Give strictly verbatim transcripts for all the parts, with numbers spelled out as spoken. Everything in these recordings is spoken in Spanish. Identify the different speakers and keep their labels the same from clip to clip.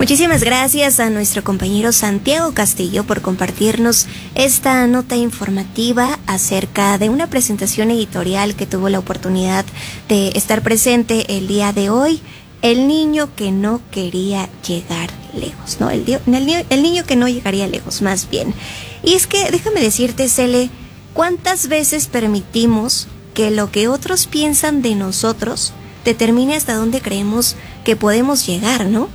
Speaker 1: Muchísimas gracias a nuestro compañero Santiago Castillo por compartirnos esta nota informativa acerca de una presentación editorial que tuvo la oportunidad de estar presente el día de hoy. El niño que no quería llegar lejos, ¿no? El, dio, el, niño, el niño que no llegaría lejos, más bien. Y es que, déjame decirte, Cele, ¿cuántas veces permitimos que lo que otros piensan de nosotros determine hasta dónde creemos que podemos llegar, ¿no?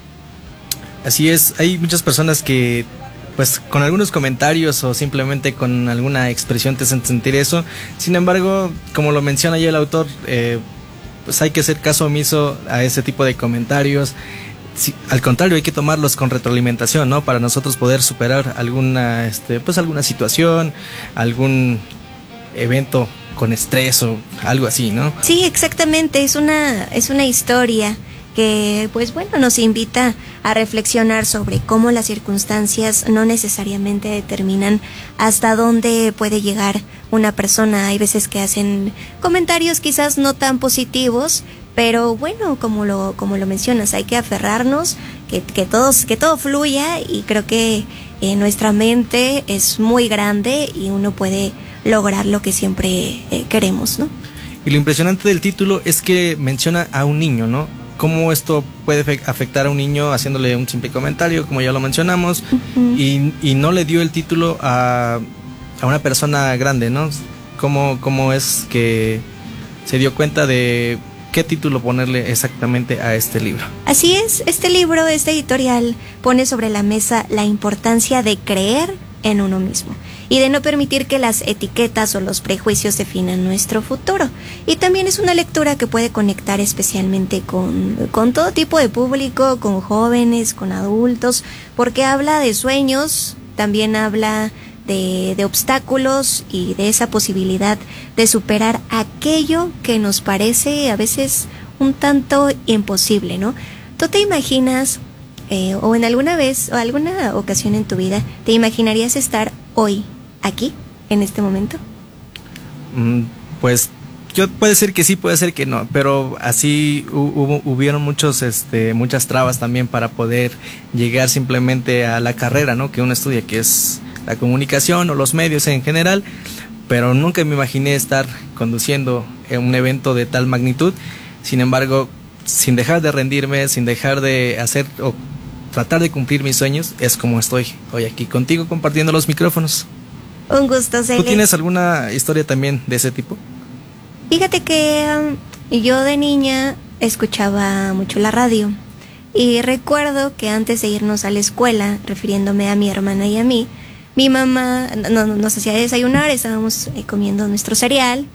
Speaker 2: Así es, hay muchas personas que, pues, con algunos comentarios o simplemente con alguna expresión te hacen sentir eso. Sin embargo, como lo menciona ya el autor, eh, pues hay que hacer caso omiso a ese tipo de comentarios. Sí, al contrario, hay que tomarlos con retroalimentación, ¿no? Para nosotros poder superar alguna, este, pues, alguna situación, algún evento con estrés o algo así, ¿no?
Speaker 1: Sí, exactamente, es una, es una historia que, pues bueno, nos invita a reflexionar sobre cómo las circunstancias no necesariamente determinan hasta dónde puede llegar una persona. Hay veces que hacen comentarios quizás no tan positivos, pero bueno, como lo, como lo mencionas, hay que aferrarnos, que, que, todos, que todo fluya, y creo que eh, nuestra mente es muy grande y uno puede lograr lo que siempre eh, queremos, ¿no?
Speaker 2: Y lo impresionante del título es que menciona a un niño, ¿no? Cómo esto puede afectar a un niño haciéndole un simple comentario, como ya lo mencionamos, uh-huh. y, y no le dio el título a, a una persona grande, ¿no? ¿Cómo, cómo es que se dio cuenta de qué título ponerle exactamente a este libro?
Speaker 1: Así es, este libro, este editorial, pone sobre la mesa la importancia de creer en uno mismo y de no permitir que las etiquetas o los prejuicios definan nuestro futuro. Y también es una lectura que puede conectar especialmente con, con todo tipo de público, con jóvenes, con adultos, porque habla de sueños, también habla de, de obstáculos y de esa posibilidad de superar aquello que nos parece a veces un tanto imposible, ¿no? ¿Tú te imaginas, eh, o en alguna vez, o alguna ocasión en tu vida, te imaginarías estar hoy aquí, en este momento?
Speaker 2: Mm, pues yo puede ser que sí, puede ser que no, pero así hubo, hubieron muchos, este, muchas trabas también para poder llegar simplemente a la carrera, ¿no? Que uno estudia, que es la comunicación o los medios en general, pero nunca me imaginé estar conduciendo un evento de tal magnitud. Sin embargo, sin dejar de rendirme, sin dejar de hacer o tratar de cumplir mis sueños, es como estoy hoy aquí contigo compartiendo los micrófonos.
Speaker 1: Un gusto, Cele.
Speaker 2: ¿Tú tienes alguna historia también de ese tipo?
Speaker 1: Fíjate que um, yo de niña escuchaba mucho la radio y recuerdo que antes de irnos a la escuela, refiriéndome a mi hermana y a mí, mi mamá no, nos hacía desayunar, estábamos eh, comiendo nuestro cereal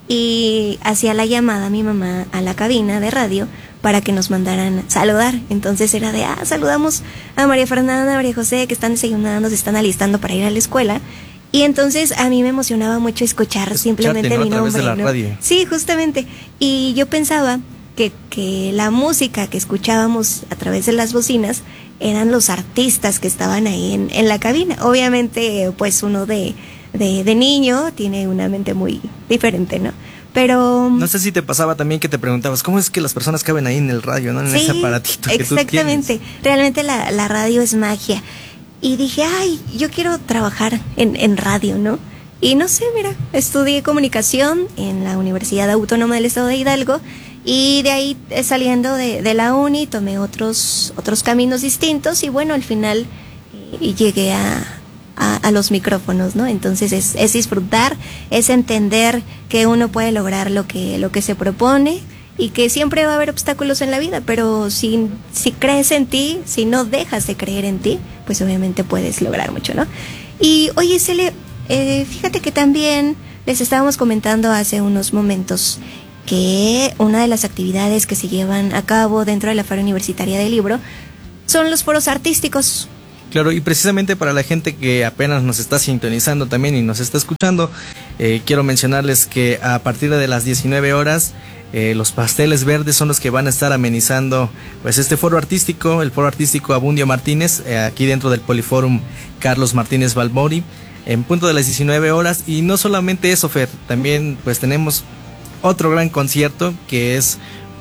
Speaker 1: y hacía la llamada a mi mamá a la cabina de radio para que nos mandaran saludar. Entonces era de, ah, saludamos a María Fernanda, a María José, que están desayunando, se están alistando para ir a la escuela. Y entonces a mí me emocionaba mucho escuchar Escucharte, simplemente
Speaker 2: ¿no?
Speaker 1: mi
Speaker 2: nombre. A través de la
Speaker 1: ¿no?
Speaker 2: radio.
Speaker 1: Sí, justamente. Y yo pensaba que, que la música que escuchábamos a través de las bocinas eran los artistas que estaban ahí en, en la cabina. Obviamente, pues uno de, de, de niño tiene una mente muy diferente, ¿no? Pero
Speaker 2: no sé si te pasaba también que te preguntabas, ¿cómo es que las personas caben ahí en el radio, ¿no? En
Speaker 1: sí,
Speaker 2: ese aparatito que tú tienes.
Speaker 1: Exactamente. Realmente la, la radio es magia. Y dije, ay, yo quiero trabajar en, en radio, ¿no? Y no sé, mira, estudié comunicación en la Universidad Autónoma del Estado de Hidalgo y de ahí eh, saliendo de, de la uni tomé otros, otros caminos distintos y bueno, al final eh, llegué a, a, a los micrófonos, ¿no? Entonces es, es disfrutar, es entender que uno puede lograr lo que, lo que se propone y que siempre va a haber obstáculos en la vida, pero si, si crees en ti, si no dejas de creer en ti, pues obviamente puedes lograr mucho, ¿no? Y oye, Cele, eh, fíjate que también les estábamos comentando hace unos momentos que una de las actividades que se llevan a cabo dentro de la Feria Universitaria del Libro son los foros artísticos.
Speaker 2: Claro, y precisamente para la gente que apenas nos está sintonizando también y nos está escuchando, eh, quiero mencionarles que a partir de las diecinueve horas, eh, los pasteles verdes son los que van a estar amenizando pues este foro artístico, el foro artístico Abundio Martínez, eh, aquí dentro del Poliforum Carlos Martínez Balmori, en punto de las diecinueve horas. Y no solamente eso, Fer, también pues tenemos otro gran concierto que es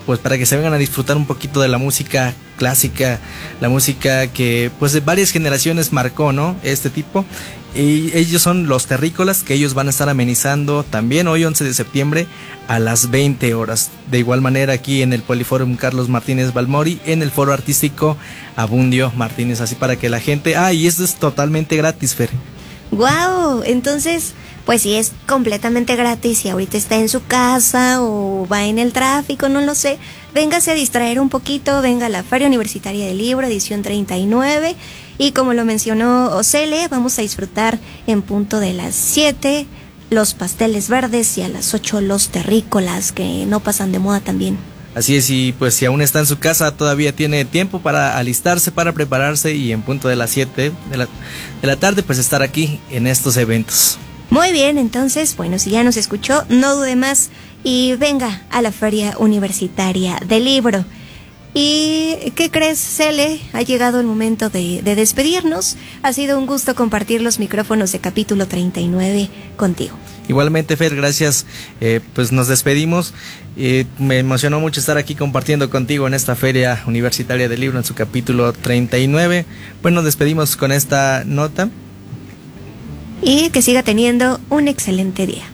Speaker 2: pues para que se vengan a disfrutar un poquito de la música clásica, la música que pues de varias generaciones marcó, ¿no? Este tipo. Y ellos son los Terrícolas, que ellos van a estar amenizando también hoy once de septiembre a las veinte horas. De igual manera aquí en el Poliforum Carlos Martínez Balmori, en el Foro Artístico Abundio Martínez, así para que la gente... Ah, y esto es totalmente gratis, Fer.
Speaker 1: ¡Wow! Entonces, pues sí, es completamente gratis y ahorita está en su casa o va en el tráfico, no lo sé. Véngase a distraer un poquito, venga a la Feria Universitaria del Libro, edición treinta y nueve. Y como lo mencionó Ocele, vamos a disfrutar en punto de las siete los pasteles verdes y a las ocho los terrícolas, que no pasan de moda también.
Speaker 2: Así es, y pues si aún está en su casa todavía tiene tiempo para alistarse, para prepararse y en punto de las siete de la, de la tarde pues estar aquí en estos eventos.
Speaker 1: Muy bien, entonces, bueno, si ya nos escuchó, no dude más y venga a la Feria Universitaria del Libro. ¿Y qué crees, Cele? Ha llegado el momento de, de despedirnos. Ha sido un gusto compartir los micrófonos de capítulo treinta y nueve contigo.
Speaker 2: Igualmente, Fer, gracias. Eh, pues nos despedimos. Eh, me emocionó mucho estar aquí compartiendo contigo en esta Feria Universitaria del Libro en su capítulo treinta y nueve. Pues nos despedimos con esta nota.
Speaker 1: Y que siga teniendo un excelente día.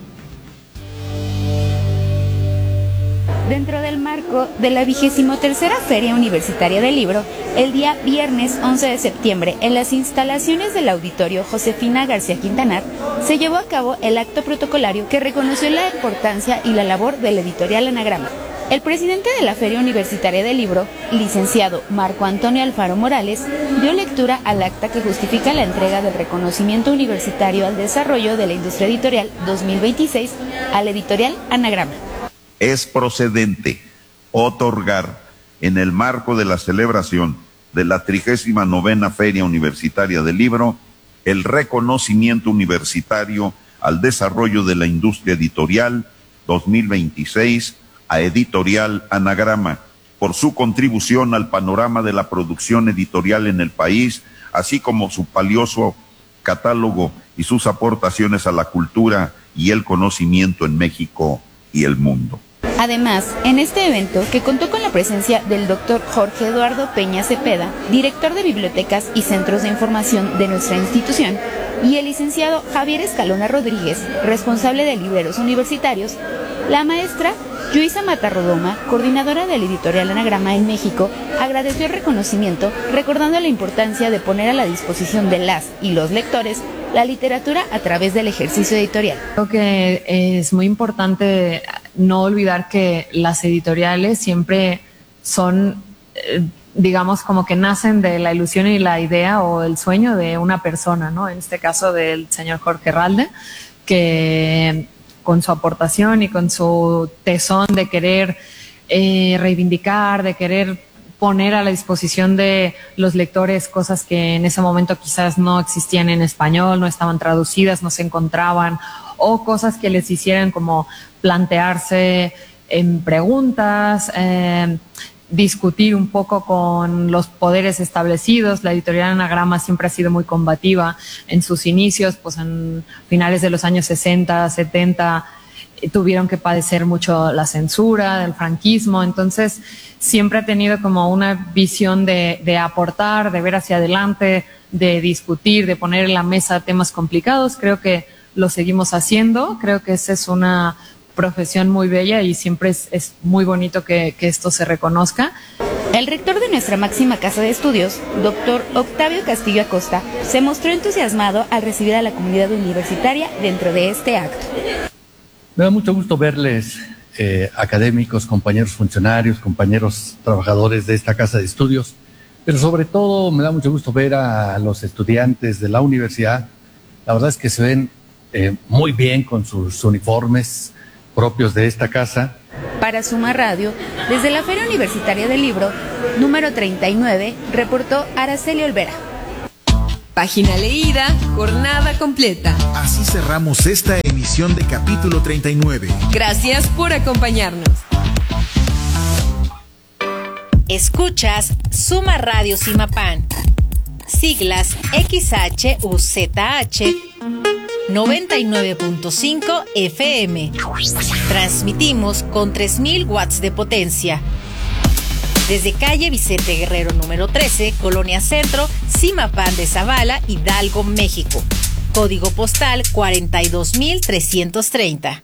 Speaker 3: Dentro del marco de la vigésimo tercera Feria Universitaria del Libro, el día viernes once de septiembre, en las instalaciones del auditorio Josefina García Quintanar, se llevó a cabo el acto protocolario que reconoció la importancia y la labor del editorial Anagrama. El presidente de la Feria Universitaria del Libro, licenciado Marco Antonio Alfaro Morales, dio lectura al acta que justifica la entrega del reconocimiento universitario al desarrollo de la industria editorial dos mil veintiséis a la editorial Anagrama.
Speaker 4: Es procedente otorgar, en el marco de la celebración de la trigésima novena Feria Universitaria del Libro, el reconocimiento universitario al desarrollo de la industria editorial dos mil veintiséis a Editorial Anagrama, por su contribución al panorama de la producción editorial en el país, así como su valioso catálogo y sus aportaciones a la cultura y el conocimiento en México y el mundo.
Speaker 3: Además, en este evento, que contó con la presencia del doctor Jorge Eduardo Peña Cepeda, director de Bibliotecas y Centros de Información de nuestra institución, y el licenciado Javier Escalona Rodríguez, responsable de libreros universitarios, la maestra Yuisa Matarrodoma, coordinadora del editorial Anagrama en México, agradeció el reconocimiento, recordando la importancia de poner a la disposición de las y los lectores la literatura a través del ejercicio editorial.
Speaker 5: Creo que es muy importante no olvidar que las editoriales siempre son, eh, digamos, como que nacen de la ilusión y la idea o el sueño de una persona, ¿no? En este caso del señor Jorge Ralde, que con su aportación y con su tesón de querer eh, reivindicar, de querer poner a la disposición de los lectores cosas que en ese momento quizás no existían en español, no estaban traducidas, no se encontraban, o cosas que les hicieran como plantearse en preguntas, eh, discutir un poco con los poderes establecidos. La editorial Anagrama siempre ha sido muy combativa en sus inicios, pues en finales de los años sesenta, setenta, tuvieron que padecer mucho la censura del franquismo, entonces siempre ha tenido como una visión de, de aportar, de ver hacia adelante, de discutir, de poner en la mesa temas complicados. Creo que lo seguimos haciendo, creo que esa es una profesión muy bella y siempre es, es muy bonito que, que esto se reconozca.
Speaker 3: El rector de nuestra máxima casa de estudios, doctor Octavio Castillo Acosta, se mostró entusiasmado al recibir a la comunidad universitaria dentro de este acto.
Speaker 6: Me da mucho gusto verles, eh, académicos, compañeros funcionarios, compañeros trabajadores de esta casa de estudios, pero sobre todo me da mucho gusto ver a los estudiantes de la universidad. La verdad es que se ven eh, muy bien con sus uniformes propios de esta casa.
Speaker 3: Para Suma Radio, desde la Feria Universitaria del Libro, número treinta y nueve, reportó Araceli Olvera.
Speaker 7: Página leída, jornada completa.
Speaker 8: Así cerramos esta emisión de capítulo treinta y nueve.
Speaker 7: Gracias por acompañarnos.
Speaker 9: Escuchas Suma Radio Simapán. Siglas X H U Z H noventa y nueve punto cinco F M. Transmitimos con tres mil watts de potencia Desde calle Vicente Guerrero número trece, Colonia Centro, Zimapán de Zavala, Hidalgo, México. Código postal cuarenta y dos mil trescientos treinta.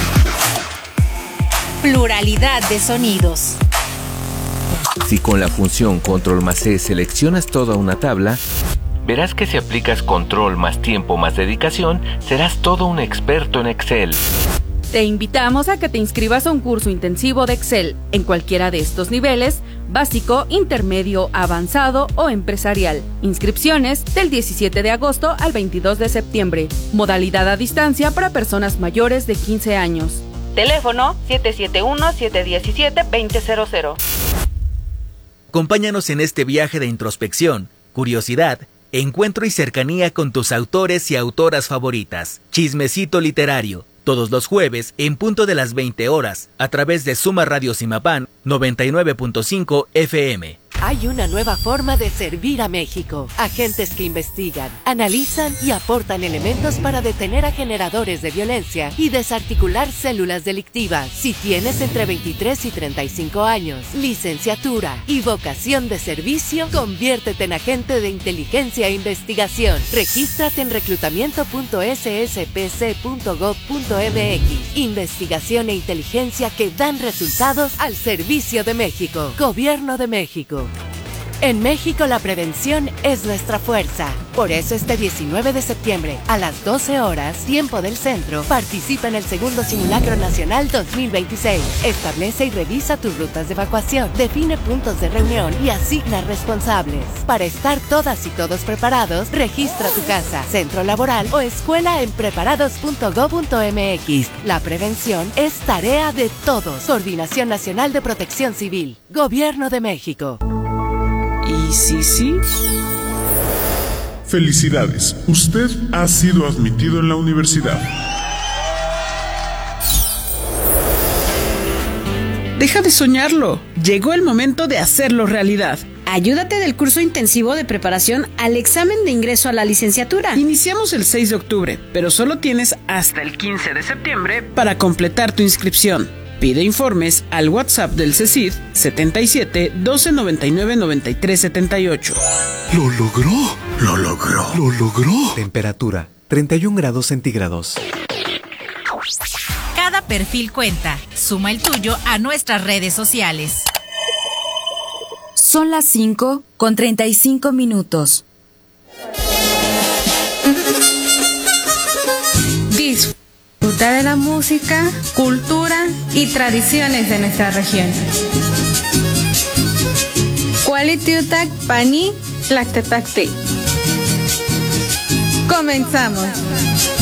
Speaker 9: Pluralidad de sonidos.
Speaker 10: Si con la función Control más C seleccionas toda una tabla, verás que si aplicas Control más tiempo más dedicación, serás todo un experto en Excel.
Speaker 11: Te invitamos a que te inscribas a un curso intensivo de Excel en cualquiera de estos niveles, básico, intermedio, avanzado o empresarial. Inscripciones del diecisiete de agosto al veintidós de septiembre. Modalidad a distancia para personas mayores de quince años. Teléfono siete siete uno, siete uno siete, dos cero cero cero.
Speaker 12: Acompáñanos en este viaje de introspección, curiosidad, encuentro y cercanía con tus autores y autoras favoritas. Chismecito literario, todos los jueves en punto de las veinte horas, a través de Suma Radio Zimapán noventa y nueve punto cinco F M.
Speaker 13: Hay una nueva forma de servir a México. Agentes que investigan, analizan y aportan elementos para detener a generadores de violencia y desarticular células delictivas. Si tienes entre veintitrés y treinta y cinco años, licenciatura y vocación de servicio, conviértete en agente de inteligencia e investigación. Regístrate en reclutamiento punto s s p c punto gov punto m x. Investigación e inteligencia que dan resultados al servicio de México. Gobierno de México. En México la prevención es nuestra fuerza. Por eso este diecinueve de septiembre, a las doce horas, tiempo del centro, participa en el segundo Simulacro Nacional dos mil veintiséis. Establece y revisa tus rutas de evacuación, define puntos de reunión y asigna responsables. Para estar todas y todos preparados, registra tu casa, centro laboral o escuela en preparados punto gov punto m x. La prevención es tarea de todos. Coordinación Nacional de Protección Civil. Gobierno de México.
Speaker 14: ¿Y sí, sí?
Speaker 15: Felicidades, usted ha sido admitido en la universidad.
Speaker 14: Deja de soñarlo, llegó el momento de hacerlo realidad.
Speaker 16: Ayúdate del curso intensivo de preparación al examen de ingreso a la licenciatura.
Speaker 14: Iniciamos el seis de octubre, pero solo tienes hasta el quince de septiembre para completar tu inscripción. Pide informes al WhatsApp del CECID setenta y siete, doce, noventa y nueve, noventa y tres, setenta y ocho.
Speaker 8: ¡Lo logró! ¡Lo logró! ¡Lo logró! Temperatura, treinta y un grados centígrados.
Speaker 9: Cada perfil cuenta. Suma el tuyo a nuestras redes sociales.
Speaker 3: Son las cinco con treinta y cinco minutos. Disfruta de la música, cultura y tradiciones de nuestra región. Cualitiutak Pani Tlactetacti. Comenzamos.